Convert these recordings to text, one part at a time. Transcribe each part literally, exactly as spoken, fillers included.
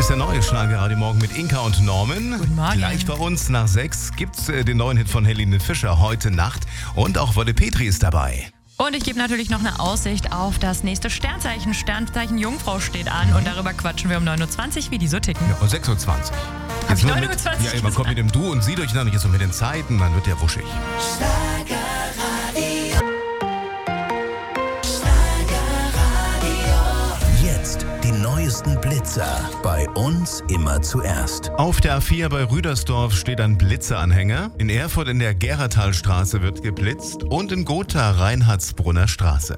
ist der neue Schlagerradio Morgen mit Inka und Norman. Guten Morgen. Gleich bei uns nach sechs gibt's äh, den neuen Hit von Helene Fischer, Heute Nacht. Und auch Wolle Petri ist dabei. Und ich gebe natürlich noch eine Aussicht auf das nächste Sternzeichen. Sternzeichen Jungfrau steht an und darüber quatschen wir um neun Uhr zwanzig, wie die so ticken. Ja, um sechs Uhr zwanzig. Hab ich nur neun Uhr mit- zwanzig Ja, man kommt mit dem Du und Sie durcheinander, jetzt so mit den Zeiten, dann wird der wuschig. Jetzt die neuesten Blitzer. Bei uns immer zuerst. Auf der A vier bei Rüdersdorf steht ein Blitzeranhänger. In Erfurt in der Geratalstraße wird geblitzt und in Gotha Reinhardsbrunner Straße.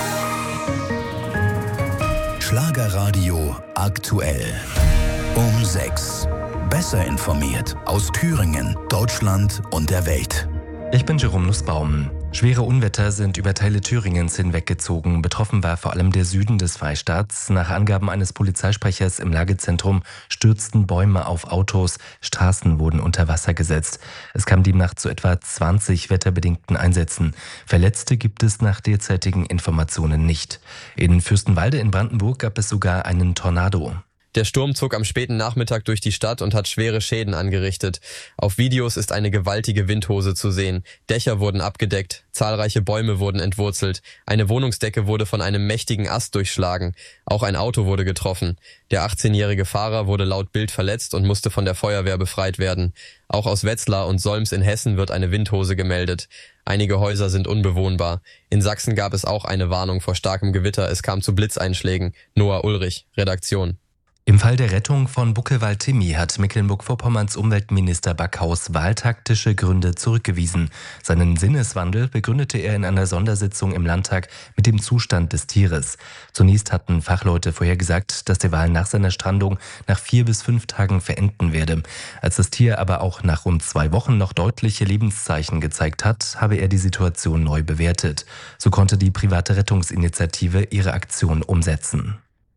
Schlagerradio aktuell. Um sechs. Besser informiert aus Thüringen, Deutschland und der Welt. Ich bin Jerome Nussbaum. Schwere Unwetter sind über Teile Thüringens hinweggezogen. Betroffen war vor allem der Süden des Freistaats. Nach Angaben eines Polizeisprechers im Lagezentrum stürzten Bäume auf Autos, Straßen wurden unter Wasser gesetzt. Es kam demnach zu etwa zwanzig wetterbedingten Einsätzen. Verletzte gibt es nach derzeitigen Informationen nicht. In Fürstenwalde in Brandenburg gab es sogar einen Tornado. Der Sturm zog am späten Nachmittag durch die Stadt und hat schwere Schäden angerichtet. Auf Videos ist eine gewaltige Windhose zu sehen. Dächer wurden abgedeckt, zahlreiche Bäume wurden entwurzelt. Eine Wohnungsdecke wurde von einem mächtigen Ast durchschlagen. Auch ein Auto wurde getroffen. Der achtzehnjährige Fahrer wurde laut Bild verletzt und musste von der Feuerwehr befreit werden. Auch aus Wetzlar und Solms in Hessen wird eine Windhose gemeldet. Einige Häuser sind unbewohnbar. In Sachsen gab es auch eine Warnung vor starkem Gewitter. Es kam zu Blitzeinschlägen. Noah Ulrich, Redaktion. Im Fall der Rettung von Buckelwald-Timmy hat Mecklenburg-Vorpommerns Umweltminister Backhaus wahltaktische Gründe zurückgewiesen. Seinen Sinneswandel begründete er in einer Sondersitzung im Landtag mit dem Zustand des Tieres. Zunächst hatten Fachleute vorhergesagt, dass der Wal nach seiner Strandung nach vier bis fünf Tagen verenden werde. Als das Tier aber auch nach rund zwei Wochen noch deutliche Lebenszeichen gezeigt hat, habe er die Situation neu bewertet. So konnte die private Rettungsinitiative ihre Aktion umsetzen.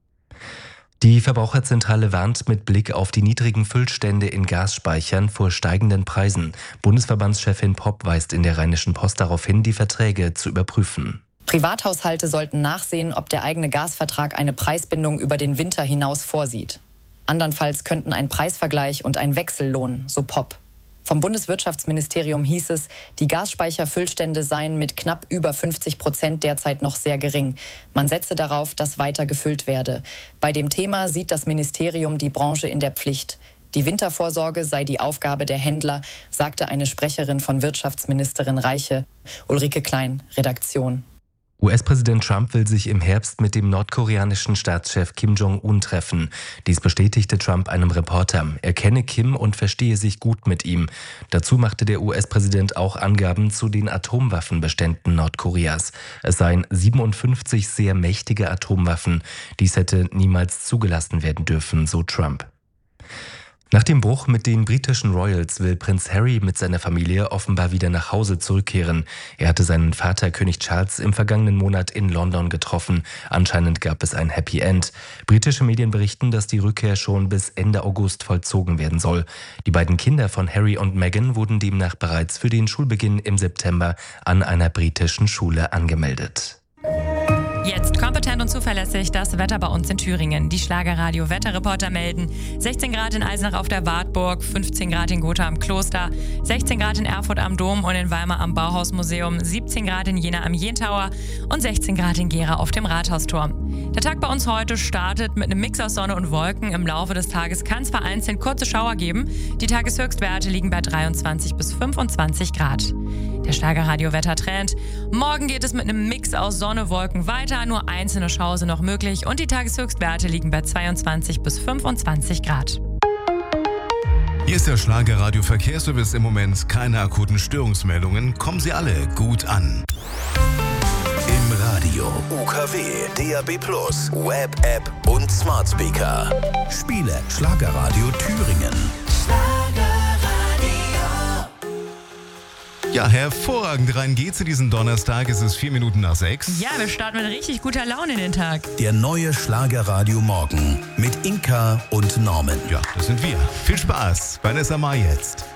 Die Verbraucherzentrale warnt mit Blick auf die niedrigen Füllstände in Gasspeichern vor steigenden Preisen. Bundesverbandschefin Popp weist in der Rheinischen Post darauf hin, die Verträge zu überprüfen. Privathaushalte sollten nachsehen, ob der eigene Gasvertrag eine Preisbindung über den Winter hinaus vorsieht. Andernfalls könnten ein Preisvergleich und ein Wechsel lohnen, so Popp. Vom Bundeswirtschaftsministerium hieß es, die Gasspeicherfüllstände seien mit knapp über fünfzig Prozent derzeit noch sehr gering. Man setze darauf, dass weiter gefüllt werde. Bei dem Thema sieht das Ministerium die Branche in der Pflicht. Die Wintervorsorge sei die Aufgabe der Händler, sagte eine Sprecherin von Wirtschaftsministerin Reiche. Ulrike Klein, Redaktion. U S-Präsident Trump will sich im Herbst mit dem nordkoreanischen Staatschef Kim Jong-un treffen. Dies bestätigte Trump einem Reporter. Er kenne Kim und verstehe sich gut mit ihm. Dazu machte der U S-Präsident auch Angaben zu den Atomwaffenbeständen Nordkoreas. Es seien siebenundfünfzig sehr mächtige Atomwaffen. Dies hätte niemals zugelassen werden dürfen, so Trump. Nach dem Bruch mit den britischen Royals will Prinz Harry mit seiner Familie offenbar wieder nach Hause zurückkehren. Er hatte seinen Vater König Charles im vergangenen Monat in London getroffen. Anscheinend gab es ein Happy End. Britische Medien berichten, dass die Rückkehr schon bis Ende August vollzogen werden soll. Die beiden Kinder von Harry und Meghan wurden demnach bereits für den Schulbeginn im September an einer britischen Schule angemeldet. Jetzt kompetent und zuverlässig das Wetter bei uns in Thüringen. Die Schlagerradio-Wetterreporter melden sechzehn Grad in Eisenach auf der Wartburg, fünfzehn Grad in Gotha am Kloster, sechzehn Grad in Erfurt am Dom und in Weimar am Bauhausmuseum, siebzehn Grad in Jena am Jentower und sechzehn Grad in Gera auf dem Rathausturm. Der Tag bei uns heute startet mit einem Mix aus Sonne und Wolken. Im Laufe des Tages kann es vereinzelt kurze Schauer geben. Die Tageshöchstwerte liegen bei dreiundzwanzig bis fünfundzwanzig Grad. Der Schlagerradio-Wettertrend. Morgen geht es mit einem Mix aus Sonne, Wolken weiter. Nur einzelne Schauer sind noch möglich und die Tageshöchstwerte liegen bei zweiundzwanzig bis fünfundzwanzig Grad. Hier ist der Schlagerradio-Verkehrsservice. Im Moment keine akuten Störungsmeldungen. Kommen Sie alle gut an. Im Radio, U K W, D A B plus, Web, App und Smart Speaker. Spiele Schlagerradio Thüringen. Ja, hervorragend. Rein geht's in diesen Donnerstag. Es ist vier Minuten nach sechs. Ja, wir starten mit richtig guter Laune in den Tag. Der neue Schlagerradio Morgen mit Inka und Norman. Ja, das sind wir. Viel Spaß bei Nessa Mai jetzt.